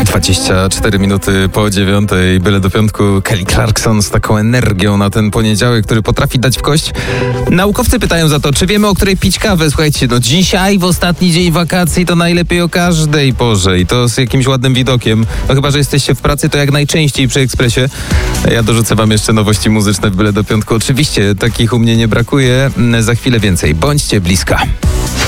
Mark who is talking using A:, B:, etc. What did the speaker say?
A: 24 minuty po 9, byle do piątku. Kelly Clarkson z taką energią na ten poniedziałek, który potrafi dać w kość. Naukowcy pytają za to, czy wiemy, o której pić kawę. Słuchajcie, no dzisiaj, w ostatni dzień wakacji, to najlepiej o każdej porze i to z jakimś ładnym widokiem. No chyba, że jesteście w pracy, to jak najczęściej przy Ekspresie. Ja dorzucę wam jeszcze nowości muzyczne w byle do piątku. Oczywiście takich u mnie nie brakuje. Za chwilę więcej. Bądźcie bliska.